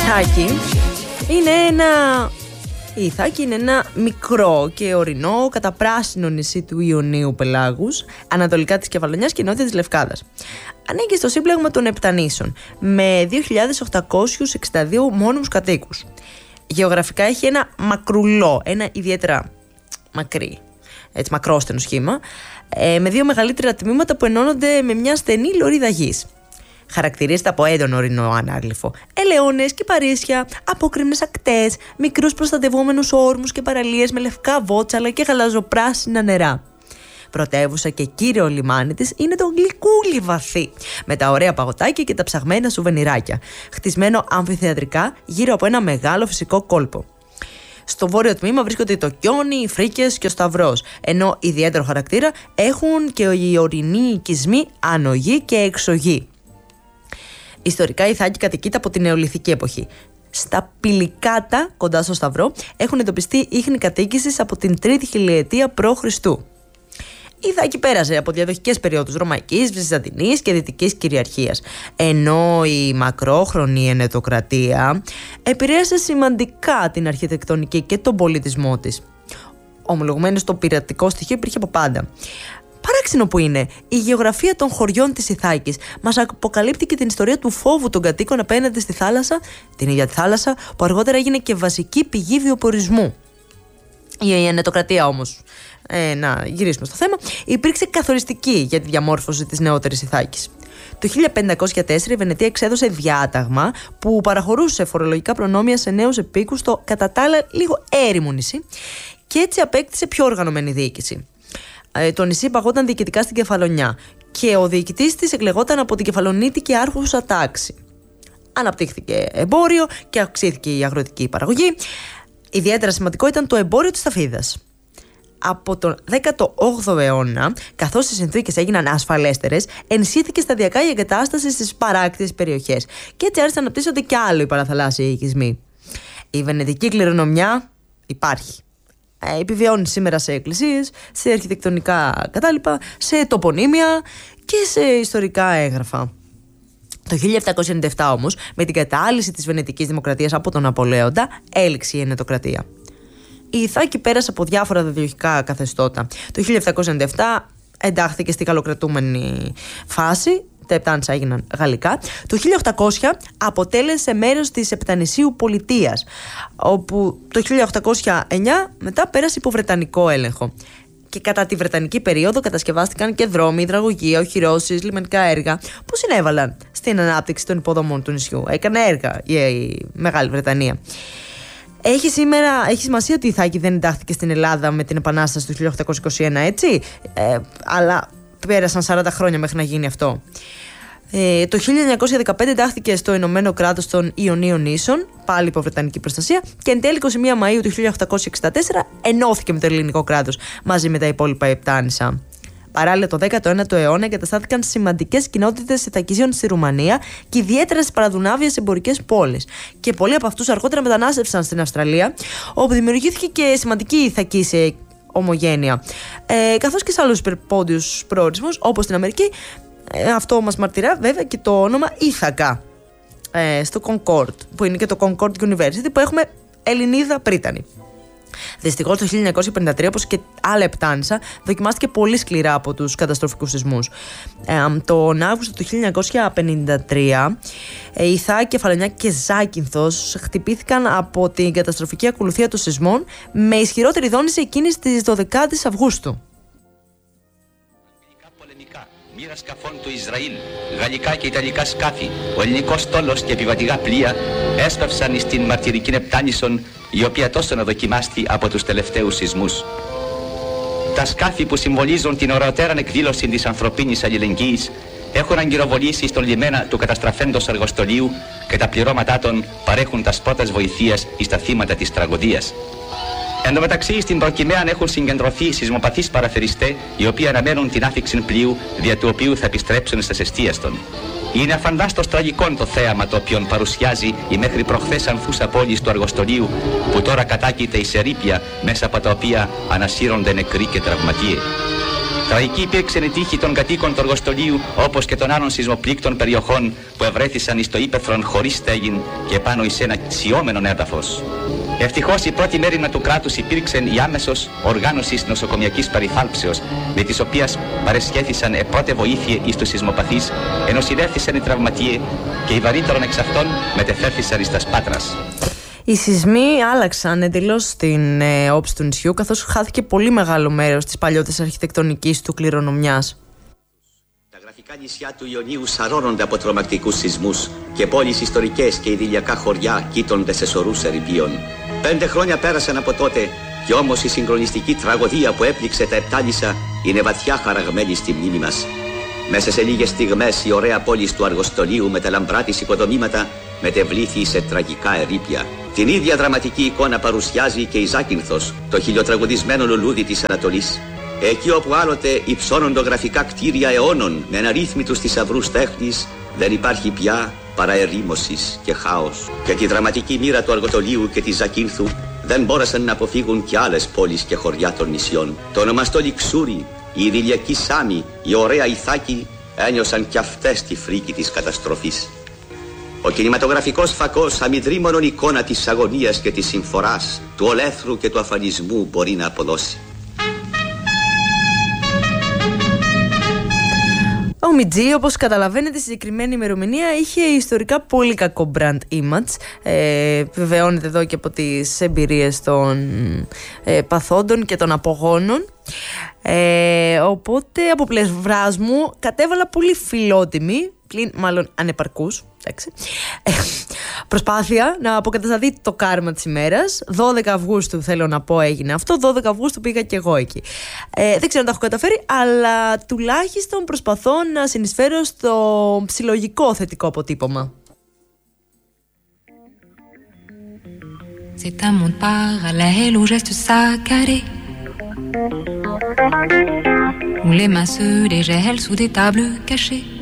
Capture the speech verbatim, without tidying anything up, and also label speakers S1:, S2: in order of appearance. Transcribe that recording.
S1: Ιθάκη είναι ένα... Η Ιθάκη είναι ένα μικρό και ορεινό καταπράσινο νησί του Ιωνίου Πελάγους, ανατολικά της Κεφαλονιάς και νότια της Λευκάδας. Ανήκει στο σύμπλεγμα των Επτανήσων, με δύο χιλιάδες οκτακόσιους εξήντα δύο μόνιμους κατοίκους. Γεωγραφικά έχει ένα μακρουλό, ένα ιδιαίτερα μακρύ, έτσι μακρόστενο σχήμα, με δύο μεγαλύτερα τμήματα που ενώνονται με μια στενή λωρίδα γης. Χαρακτηρίζεται από έντονο ορεινό ανάγλυφο, ελαιώνες, κυπαρίσια, απόκρημνες ακτές, μικρούς προστατευόμενους όρμους και παραλίες με λευκά βότσαλα και γαλαζοπράσινα νερά. Πρωτεύουσα και κύριο λιμάνι της είναι το Γλυκούλι Βαθύ, με τα ωραία παγωτάκια και τα ψαγμένα σουβενιράκια, χτισμένο αμφιθεατρικά γύρω από ένα μεγάλο φυσικό κόλπο. Στο βόρειο τμήμα βρίσκονται το Κιόνι, οι Φρίκες και ο Σταυρός, ενώ ιδιαίτερο χαρακτήρα έχουν και οι ορεινοί οικισμοί Ανογή και Εξογή. Ιστορικά η Ιθάκη κατοικείται από την νεολιθική εποχή. Στα Πηλικάτα, κοντά στο Σταυρό, έχουν εντοπιστεί ίχνη κατοίκησης από την τρίτη χιλιετία π.Χ. Η Ιθάκη πέρασε από διαδοχικές περιόδους ρωμαϊκής, βυζαντινής και δυτικής κυριαρχίας, ενώ η μακρόχρονη ενετοκρατία επηρέασε σημαντικά την αρχιτεκτονική και τον πολιτισμό της. Ομολογουμένως το πειρατικό στοιχείο υπήρχε από πάντα. Παράξενο που είναι, η γεωγραφία των χωριών της Ιθάκης μας αποκαλύπτει και την ιστορία του φόβου των κατοίκων απέναντι στη θάλασσα, την ίδια τη θάλασσα, που αργότερα έγινε και βασική πηγή βιοπορισμού. Η ενετοκρατία όμως, ε, να γυρίσουμε στο θέμα, υπήρξε καθοριστική για τη διαμόρφωση της νεότερης Ιθάκης. Το χίλια πεντακόσια τέσσερα η Βενετία εξέδωσε διάταγμα που παραχωρούσε φορολογικά προνόμια σε νέους επίκους στο κατά τα άλλα λίγο έρημο νησί και έτσι απέκτησε πιο οργανωμένη διοίκηση. Το νησί παγόταν διοικητικά στην Κεφαλονιά και ο διοικητής της εκλεγόταν από την κεφαλονίτικη άρχουσα τάξη. Αναπτύχθηκε εμπόριο και αυξήθηκε η αγροτική παραγωγή. Ιδιαίτερα σημαντικό ήταν το εμπόριο της σταφίδας. Από τον δέκατο όγδοο αιώνα, καθώς οι συνθήκες έγιναν ασφαλέστερες, ενισχύθηκε σταδιακά η εγκατάσταση στις παράκτιες περιοχές και έτσι άρχισαν να αναπτύσσονται κι άλλο οι παραθαλάσσιοι οικισμοί. Η βενετική κληρονομιά υπάρχει. Επιβιώνει σήμερα σε εκκλησίες, σε αρχιτεκτονικά κατάλοιπα, σε τοπονύμια και σε ιστορικά έγγραφα. Το χίλια επτακόσια ενενήντα επτά όμως, με την κατάλυση της Βενετικής Δημοκρατίας από τον Ναπολέοντα, έληξε η ενετοκρατία. Η Ιθάκη πέρασε από διάφορα διαδοχικά καθεστώτα. Το χίλια επτακόσια ενενήντα επτά εντάχθηκε στη γαλλοκρατούμενη φάση. Τα Επτάνησα έγιναν γαλλικά. Το χίλια οκτακόσια αποτέλεσε μέρος της Επτανησίου Πολιτείας, όπου το χίλια οκτακόσια εννιά μετά πέρασε υπό βρετανικό έλεγχο. Και κατά τη βρετανική περίοδο κατασκευάστηκαν και δρόμοι, υδραγωγεία, οχυρώσεις, λιμενικά έργα που συνέβαλαν στην ανάπτυξη των υποδομών του νησιού. Έκανε έργα η Μεγάλη Βρετανία. Έχει, σήμερα, έχει σημασία ότι η Ιθάκη δεν εντάχθηκε στην Ελλάδα με την Επανάσταση του χίλια οκτακόσια είκοσι ένα, έτσι, ε, αλλά πέρασαν σαράντα χρόνια μέχρι να γίνει αυτό. Ε, το χίλια εννιακόσια δεκαπέντε εντάχθηκε στο Ηνωμένο Κράτος των Ιωνίων Νήσων, πάλι υπό βρετανική προστασία, και εν τέλει εικοστή πρώτη Μαΐου του χίλια οκτακόσια εξήντα τέσσερα ενώθηκε με το ελληνικό κράτος μαζί με τα υπόλοιπα Επτάνησα. Παράλληλα, το δέκατο ένατο αιώνα εγκαταστάθηκαν σημαντικές κοινότητες Ιθακιζίων στη Ρουμανία και ιδιαίτερα στις παραδουνάβιες εμπορικές πόλεις. Και πολλοί από αυτούς αργότερα μετανάστευσαν στην Αυστραλία, όπου δημιουργήθηκε και σημαντική Ιθακίσια ομογένεια. Ε, καθώς και σε άλλους υπερπόντιους προορισμούς, όπως στην Αμερική, ε, αυτό μας μαρτυρά βέβαια και το όνομα Ήθακα, ε, στο Concord, που είναι και το Concord University, που έχουμε Ελληνίδα πρίτανη. Δυστυχώς το χίλια εννιακόσια πενήντα τρία, όπως και άλλα Επτάνησα, δοκιμάστηκε πολύ σκληρά από τους καταστροφικούς σεισμούς. Ε, τον Αύγουστο του χίλια εννιακόσια πενήντα τρία, ε, η Ιθάκη, Κεφαλονιά και Ζάκυνθος χτυπήθηκαν από την καταστροφική ακολουθία των σεισμών, με ισχυρότερη δόνηση εκείνης της δωδεκάτης Αυγούστου.
S2: Μοίρα σκαφών του Ισραήλ, γαλλικά και ιταλικά σκάφη, ο ελληνικός στόλος και επιβατικά πλοία έσπευσαν στην μαρτυρική Επτάνησον, η οποία τόσο να δοκιμάστη από τους τελευταίους σεισμούς. Τα σκάφη που συμβολίζουν την ορατέραν εκδήλωση της ανθρωπίνης αλληλεγγύης έχουν αγκυροβολήσει στον λιμένα του καταστραφέντος εργοστολίου και τα πληρώματά των παρέχουν τα πρώτας βοηθείας εις τα θύματα της τραγωδίας. Εν τω μεταξύ, στην προκειμένου έχουν συγκεντρωθεί σεισμοπαθείς παραθεριστέ, οι οποίοι αναμένουν την άφιξη πλοίου, δια του οποίου θα επιστρέψουν στις αιστείες των. Είναι αφαντάστος τραγικό το θέαμα το οποίο παρουσιάζει η μέχρι προχθές ανθούσα πόλη του αργοστολίου, που τώρα κατάκειται εις ερείπια, μέσα από τα οποία ανασύρονται νεκροί και τραυματίες. Τραγική υπήρξε η τύχη των κατοίκων του εργοστολίου, όπως και των άλλων σεισμοπλήκτων περιοχών που ευρέθησαν εις το ύπαιθρον χωρίς στέγην και πάνω εις ένα τσιόμενον έδαφος. Ευτυχώς η πρώτη μέρημνα του κράτους υπήρξε η άμεσος οργάνωσης νοσοκομιακής περιθάλψεως, με της οποίας παρεσχέθησαν επρώτε βοήθεια εις τους σεισμοπαθείς, ενώ συνέρθησαν οι τραυματίε και οι βαρύτερων εξ αυτών μετεφέρθησαν εις τας Πάτρας.
S1: Οι σεισμοί άλλαξαν εντελώς την ε, όψη του νησιού, καθώς χάθηκε πολύ μεγάλο μέρος της παλιότερης αρχιτεκτονικής του κληρονομιάς.
S3: Τα γραφικά νησιά του Ιωνίου σαρώνονται από τρομακτικούς σεισμούς και πόλεις ιστορικές και ιδηλιακά χωριά κοίτονται σε σωρούς ερειπίων. Πέντε χρόνια πέρασαν από τότε και όμως η συγκλονιστική τραγωδία που έπληξε τα Επτάλισσα είναι βαθιά χαραγμένη στη μνήμη μας. Μέσα σε λίγες στιγμές η ωραία πόλη του Αργοστολίου με τα λαμπρά της οικοδομήματα μετεβλήθη σε τραγικά ερείπια. Την ίδια δραματική εικόνα παρουσιάζει και η Ζάκυνθος, το χιλιοτραγουδισμένο λουλούδι της Ανατολής. Εκεί όπου άλλοτε υψώνονται γραφικά κτίρια αιώνων με αναρρύθμιτους θησαυρούς τέχνης, δεν υπάρχει πια παρά ερήμωσης και χάος. Και τη δραματική μοίρα του Αργοτολίου και της Ζακύνθου δεν μπόρεσαν να αποφύγουν και άλλες πόλεις και χωριά των νησιών. Το ονομαστό Λιξούρι, η ιδηλιακή Σάμι, η ωραία Ιθάκη ένιωσαν κι αυτές τη φρίκη της καταστροφής. Ο κινηματογραφικός φακός αμυδρήμονον εικόνα της αγωνίας και της συμφοράς, του ολέθρου και του αφανισμού μπορεί να αποδώσει.
S1: Ο Μιτζή, όπως καταλαβαίνετε, στη συγκεκριμένη ημερομηνία είχε ιστορικά πολύ κακό brand image. Ε, βεβαιώνεται εδώ και από τις εμπειρίες των ε, παθόντων και των απογόνων. Ε, οπότε από πλευράς μου κατέβαλα πολύ φιλότιμη, πλην μάλλον ανεπαρκούς, εντάξει, ε, προσπάθεια να αποκατασταθεί το κάρμα της ημέρας. δώδεκα Αυγούστου θέλω να πω έγινε αυτό, δώδεκα Αυγούστου πήγα και εγώ εκεί. Ε, δεν ξέρω αν τα έχω καταφέρει, αλλά τουλάχιστον προσπαθώ να συνεισφέρω στο συλλογικό θετικό αποτύπωμα.
S4: C'est un monde parallèle aux gestes saccadés, où les mains se dégèlent sous des tables cachées.